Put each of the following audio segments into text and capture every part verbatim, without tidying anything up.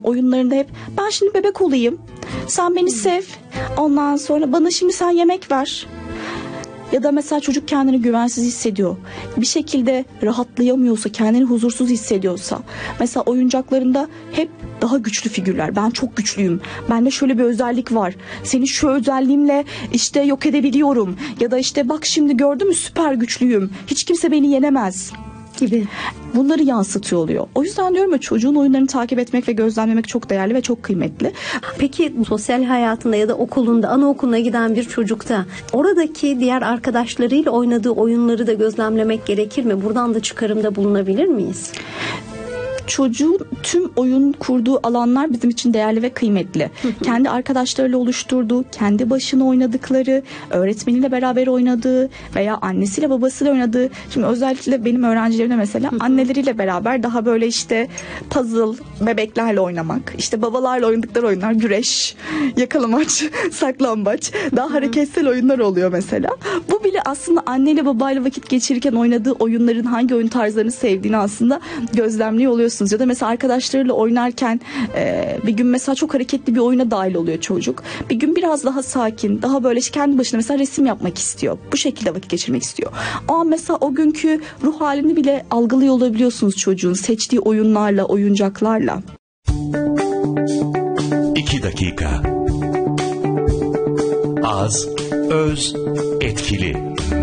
Oyunlarında hep ben şimdi bebek olayım, sen beni sev, ondan sonra bana şimdi sen yemek ver. Ya da mesela çocuk kendini güvensiz hissediyor. Bir şekilde rahatlayamıyorsa, kendini huzursuz hissediyorsa. Mesela oyuncaklarında hep daha güçlü figürler. Ben çok güçlüyüm. Bende şöyle bir özellik var. Seni şu özelliğimle işte yok edebiliyorum. Ya da işte bak şimdi gördün mü süper güçlüyüm. Hiç kimse beni yenemez gibi. Bunları yansıtıyor oluyor. O yüzden diyorum ya, çocuğun oyunlarını takip etmek ve gözlemlemek çok değerli ve çok kıymetli. Peki sosyal hayatında ya da okulunda, anaokuluna giden bir çocukta oradaki diğer arkadaşlarıyla oynadığı oyunları da gözlemlemek gerekir mi? Buradan da çıkarımda bulunabilir miyiz? Çocuğun tüm oyun kurduğu alanlar bizim için değerli ve kıymetli. Hı hı. Kendi arkadaşlarıyla oluşturduğu, kendi başına oynadıkları, öğretmeniyle beraber oynadığı veya annesiyle babasıyla oynadığı. Şimdi özellikle benim öğrencilerimde mesela hı hı. anneleriyle beraber daha böyle işte puzzle, bebeklerle oynamak, işte babalarla oynadıkları oyunlar, güreş, yakalamaç, saklambaç, daha hı hı. hareketsel oyunlar oluyor mesela. Bu bile aslında anneyle babayla vakit geçirirken oynadığı oyunların hangi oyun tarzlarını sevdiğini aslında gözlemliyor oluyorsunuz. Ya da mesela arkadaşlarıyla oynarken e, bir gün mesela çok hareketli bir oyuna dahil oluyor çocuk. Bir gün biraz daha sakin, daha böyle kendi başına mesela resim yapmak istiyor. Bu şekilde vakit geçirmek istiyor. Ama mesela o günkü ruh halini bile algılıyor olabiliyorsunuz çocuğun seçtiği oyunlarla, oyuncaklarla. İki dakika. Az, öz, etkili.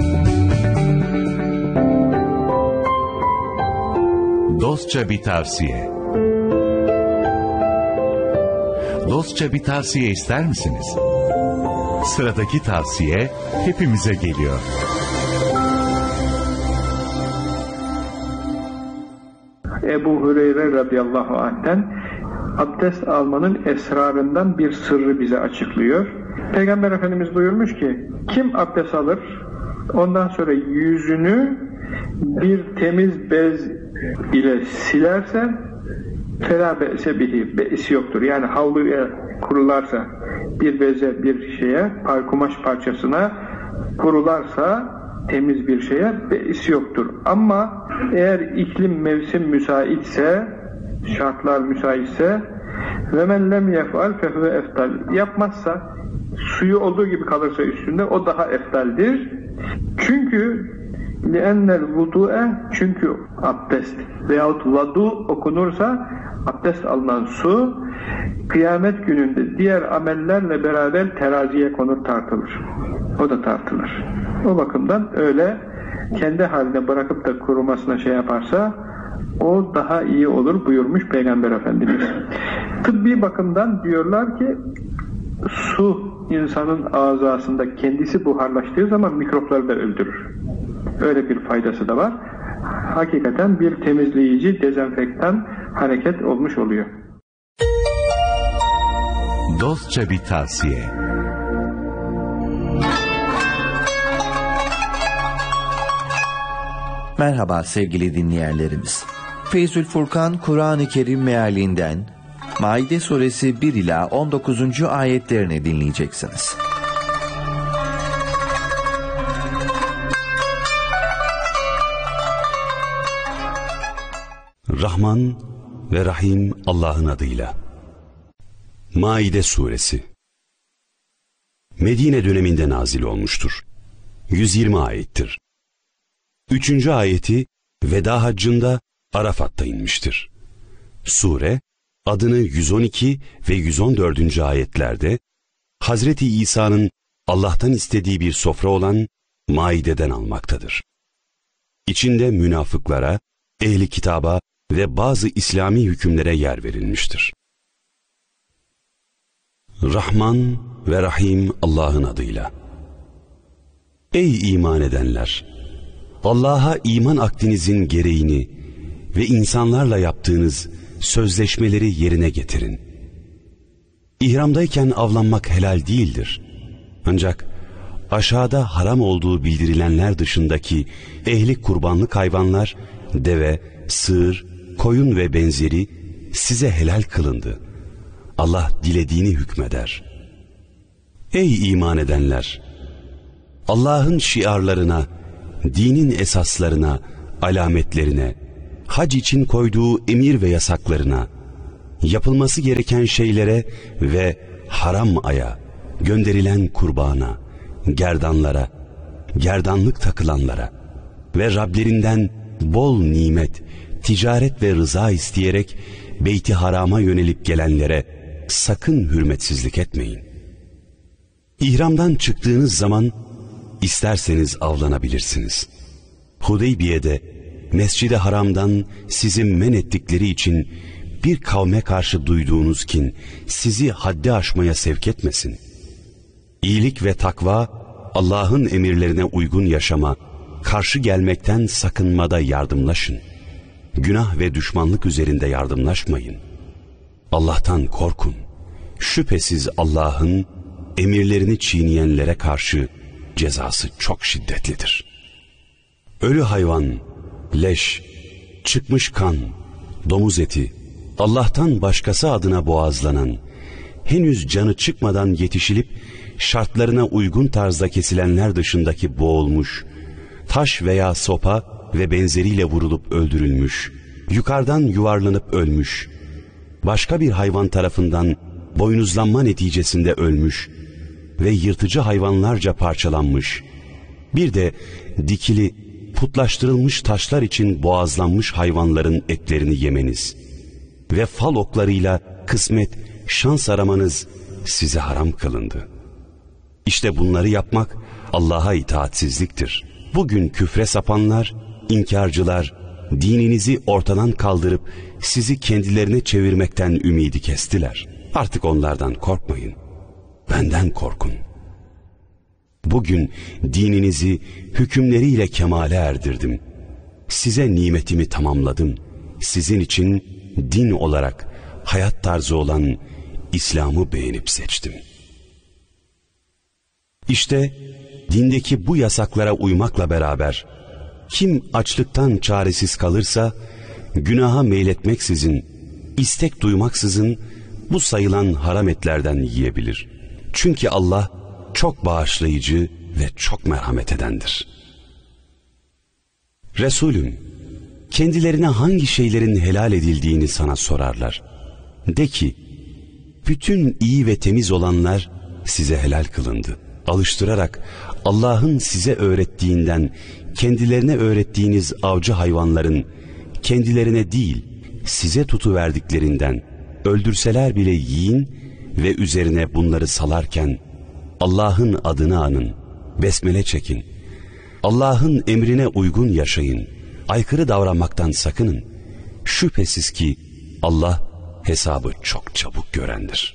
Dostça bir tavsiye. Dostça bir tavsiye ister misiniz? Sıradaki tavsiye hepimize geliyor. Ebu Hureyre radıyallahu anh'ten abdest almanın esrarından bir sırrı bize açıklıyor. Peygamber Efendimiz buyurmuş ki, kim abdest alır, ondan sonra yüzünü bir temiz bez ile silerse fela be'se bihi, be'si yoktur. Yani havluya kurularsa, bir beze, bir şeye, kumaş parçasına kurularsa, temiz bir şeye be'si yoktur. Ama eğer iklim, mevsim müsaitse, şartlar müsaitse ve men lem yef'al fehuve eftal, yapmazsa, suyu olduğu gibi kalırsa üstünde, o daha eftaldir. Çünkü لِأَنَّ الْوُضُوءَ, çünkü abdest veyahut vadu okunursa abdest alınan su kıyamet gününde diğer amellerle beraber teraziye konur, tartılır. O da tartılır. O bakımdan öyle kendi haline bırakıp da kurumasına şey yaparsa o daha iyi olur buyurmuş Peygamber Efendimiz. Tıbbi bakımdan diyorlar ki su insanın azasında kendisi buharlaştığı zaman mikropları da öldürür. Öyle bir faydası da var. Hakikaten bir temizleyici, dezenfektan hareket olmuş oluyor. Dostça bir tavsiye. Merhaba sevgili dinleyenlerimiz. Feyzül Furkan Kur'an-ı Kerim mealinden Maide suresi bir ila on dokuzuncu ayetlerini dinleyeceksiniz. Rahman ve Rahim Allah'ın adıyla. Maide suresi. Medine döneminde nazil olmuştur. yüz yirmi ayettir. Üçüncü ayeti Veda Haccı'nda Arafat'ta inmiştir. Sure adını yüz on iki ve yüz on dördüncü ayetlerde Hazreti İsa'nın Allah'tan istediği bir sofra olan Maide'den almaktadır. İçinde münafıklara, ehli kitaba ve bazı İslami hükümlere yer verilmiştir. Rahman ve Rahim Allah'ın adıyla. Ey iman edenler! Allah'a iman akdinizin gereğini ve insanlarla yaptığınız sözleşmeleri yerine getirin. İhramdayken avlanmak helal değildir. Ancak aşağıda haram olduğu bildirilenler dışındaki ehli kurbanlık hayvanlar, deve, sığır, koyun ve benzeri size helal kılındı. Allah dilediğini hükmeder. Ey iman edenler! Allah'ın şiarlarına, dinin esaslarına, alametlerine, hac için koyduğu emir ve yasaklarına, yapılması gereken şeylere ve haram aya, gönderilen kurbana, gerdanlara, gerdanlık takılanlara ve Rablerinden bol nimet, ticaret ve rıza isteyerek Beyt-i Haram'a yönelip gelenlere sakın hürmetsizlik etmeyin. İhramdan çıktığınız zaman isterseniz avlanabilirsiniz. Hudeybiye'de Mescid-i Haram'dan sizi men ettikleri için bir kavme karşı duyduğunuz kin sizi haddi aşmaya sevk etmesin. İyilik ve takva, Allah'ın emirlerine uygun yaşama, karşı gelmekten sakınmada yardımlaşın. Günah ve düşmanlık üzerinde yardımlaşmayın. Allah'tan korkun. Şüphesiz Allah'ın emirlerini çiğneyenlere karşı cezası çok şiddetlidir. Ölü hayvan, leş, çıkmış kan, domuz eti, Allah'tan başkası adına boğazlanan, henüz canı çıkmadan yetişilip şartlarına uygun tarzda kesilenler dışındaki boğulmuş, taş veya sopa ve benzeriyle vurulup öldürülmüş, yukarıdan yuvarlanıp ölmüş, başka bir hayvan tarafından boynuzlanma neticesinde ölmüş ve yırtıcı hayvanlarca parçalanmış, bir de dikili, putlaştırılmış taşlar için boğazlanmış hayvanların etlerini yemeniz ve fal oklarıyla kısmet, şans aramanız size haram kılındı. İşte bunları yapmak Allah'a itaatsizliktir. Bugün küfre sapanlar, inkarcılar, dininizi ortadan kaldırıp sizi kendilerine çevirmekten ümidi kestiler. Artık onlardan korkmayın, benden korkun. Bugün dininizi hükümleriyle kemale erdirdim. Size nimetimi tamamladım. Sizin için din olarak hayat tarzı olan İslam'ı beğenip seçtim. İşte dindeki bu yasaklara uymakla beraber kim açlıktan çaresiz kalırsa günaha meyletmeksizin, istek duymaksızın bu sayılan haram etlerden yiyebilir. Çünkü Allah çok bağışlayıcı ve çok merhamet edendir. Resulüm, kendilerine hangi şeylerin helal edildiğini sana sorarlar. De ki, bütün iyi ve temiz olanlar size helal kılındı. Alıştırarak Allah'ın size öğrettiğinden kendilerine öğrettiğiniz avcı hayvanların kendilerine değil size tutuverdiklerinden öldürseler bile yiyin ve üzerine bunları salarken Allah'ın adını anın, besmele çekin. Allah'ın emrine uygun yaşayın, aykırı davranmaktan sakının. Şüphesiz ki Allah hesabı çok çabuk görendir.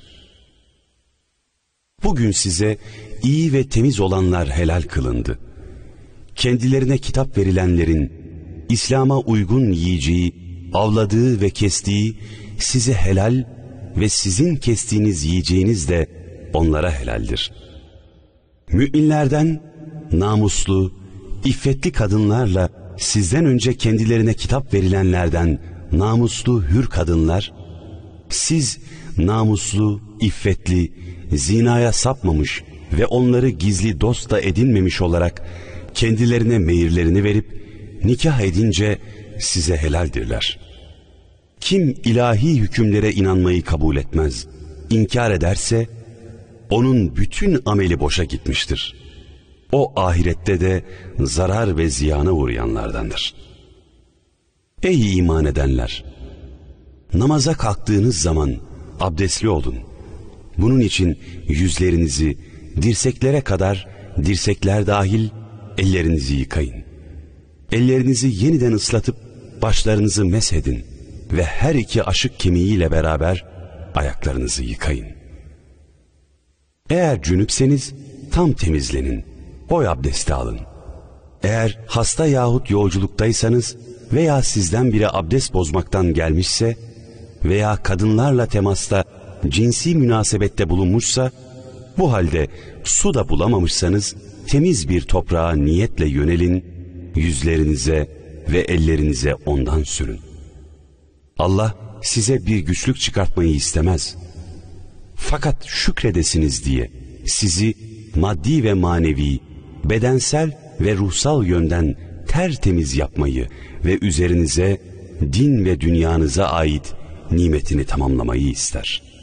Bugün size iyi ve temiz olanlar helal kılındı. Kendilerine kitap verilenlerin İslam'a uygun yiyeceği, avladığı ve kestiği size helal ve sizin kestiğiniz yiyeceğiniz de onlara helaldir. Müminlerden namuslu, iffetli kadınlarla sizden önce kendilerine kitap verilenlerden namuslu hür kadınlar, siz namuslu, iffetli, zinaya sapmamış ve onları gizli dost da edinmemiş olarak kendilerine mehirlerini verip nikah edince size helaldirler. Kim ilahi hükümlere inanmayı kabul etmez, inkar ederse onun bütün ameli boşa gitmiştir. O ahirette de zarar ve ziyana uğrayanlardandır. Ey iman edenler! Namaza kalktığınız zaman abdestli olun. Bunun için yüzlerinizi dirseklere kadar, dirsekler dahil ellerinizi yıkayın. Ellerinizi yeniden ıslatıp başlarınızı meshedin ve her iki aşık kemiğiyle beraber ayaklarınızı yıkayın. Eğer cünüpseniz tam temizlenin, boy abdesti alın. Eğer hasta yahut yolculuktaysanız veya sizden biri abdest bozmaktan gelmişse veya kadınlarla temasta cinsi münasebette bulunmuşsa, bu halde su da bulamamışsanız temiz bir toprağa niyetle yönelin, yüzlerinize ve ellerinize ondan sürün. Allah size bir güçlük çıkartmayı istemez. Fakat şükredesiniz diye sizi maddi ve manevi, bedensel ve ruhsal yönden tertemiz yapmayı ve üzerinize din ve dünyanıza ait nimetini tamamlamayı ister.